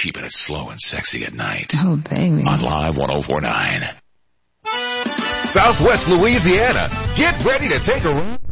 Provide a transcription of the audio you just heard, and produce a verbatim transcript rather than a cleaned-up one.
keeping it slow and sexy at night. Oh, baby. On Live one oh four point nine. Southwest Louisiana, get ready to take a ride